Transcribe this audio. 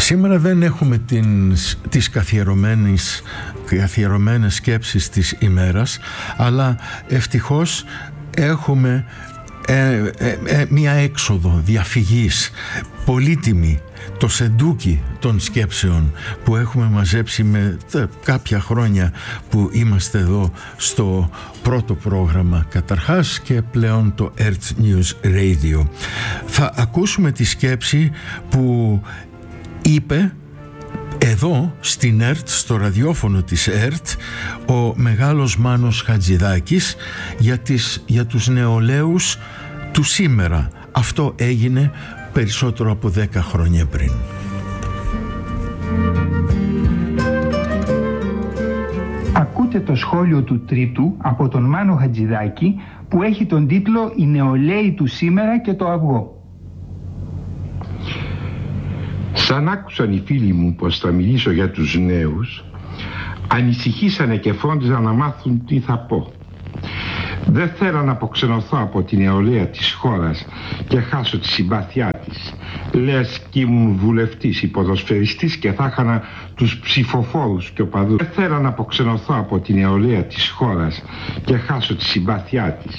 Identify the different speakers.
Speaker 1: Σήμερα δεν έχουμε τις καθιερωμένες σκέψεις της ημέρας, αλλά ευτυχώς έχουμε μία έξοδο διαφυγής πολύτιμη, το σεντούκι των σκέψεων που έχουμε μαζέψει με κάποια χρόνια που είμαστε εδώ στο πρώτο πρόγραμμα καταρχάς και πλέον το Earth News Radio. Θα ακούσουμε τη σκέψη που είπε εδώ στην ΕΡΤ, στο ραδιόφωνο της ΕΡΤ, ο μεγάλος Μάνος Χατζηδάκης για τους νεολαίους του σήμερα. Αυτό έγινε περισσότερο από 10 χρόνια πριν.
Speaker 2: Ακούτε το σχόλιο του Τρίτου από τον Μάνο Χατζηδάκη που έχει τον τίτλο «Οι νεολαίοι του σήμερα και το αυγό».
Speaker 3: Σαν άκουσαν οι φίλοι μου πως θα μιλήσω για τους νέους, ανησυχήσανε και φρόντιζαν να μάθουν τι θα πω. Δεν θέλω να αποξενωθώ από την νεολαία της χώρας και χάσω τη συμπάθειά της. Λες κι ήμουν βουλευτής ή ποδοσφαιριστής και θα χάνα τους ψηφοφόρους και οπαδούς. Δεν θέλω να αποξενωθώ από την νεολαία της χώρας και χάσω τη συμπάθειά της.